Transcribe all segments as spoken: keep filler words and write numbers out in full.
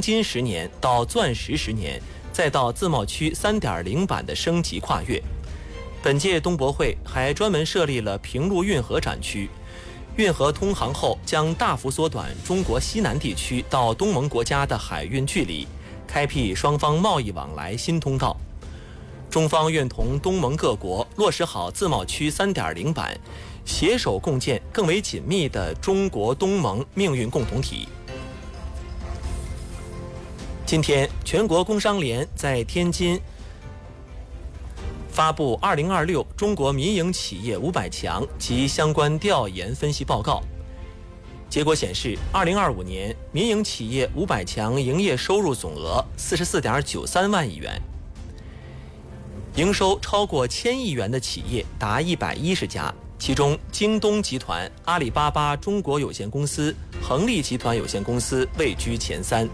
金十年到钻石十年，再到自贸区 三点零 版的升级跨越。本届东博会还专门设立了平陆运河展区，运河通航后将大幅缩短中国西南地区到东盟国家的海运距离，开辟双方贸易往来新通道。中方愿同东盟各国落实好自贸区 三点零 版，携手共建更为紧密的中国东盟命运共同体。今天，全国工商联在天津发布二零二六中国民营企业五百强及相关调研分析报告。结果显示，二零二五年民营企业五百强营业收入总额 四十四点九三万亿元，营收超过千亿元的企业达一百一十家，其中京东集团、阿里巴巴中国有限公司、恒力集团有限公司位居前三。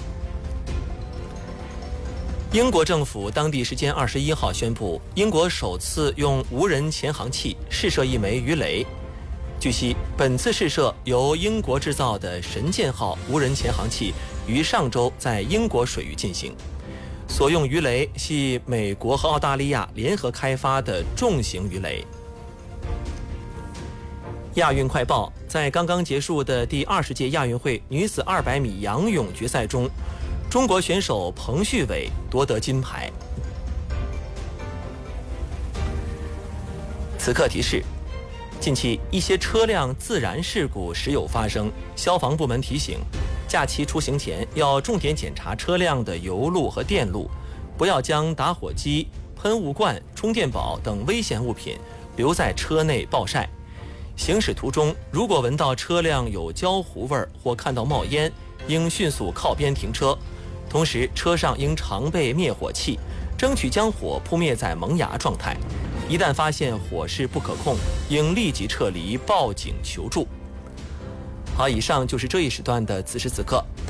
英国政府当地时间二十一号宣布，英国首次用无人潜航器试射一枚鱼雷。据悉，本次试射由英国制造的神剑号无人潜航器于上周在英国水域进行，所用鱼雷系美国和澳大利亚联合开发的重型鱼雷。亚运快报，在刚刚结束的第二十届亚运会女子二百米仰泳决赛中，中国选手彭旭伟夺得金牌。此刻提示：近期一些车辆自燃事故时有发生，消防部门提醒，假期出行前要重点检查车辆的油路和电路，不要将打火机、喷雾罐、充电宝等危险物品留在车内暴晒。行驶途中，如果闻到车辆有焦糊味或看到冒烟，应迅速靠边停车。同时，车上应常备灭火器，争取将火扑灭在萌芽状态。一旦发现火势不可控，应立即撤离，报警求助。好，以上就是这一时段的此时此刻。